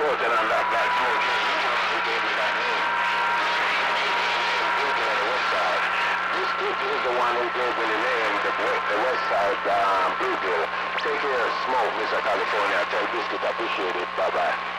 reporting on that black smoke. Who gave me that name? Bluegill on the west side. This kid is the one who gave me the name, the west side Bluegill. Take care of smoke, Mr. California. Tell Biscuit, appreciate it. Bye-bye.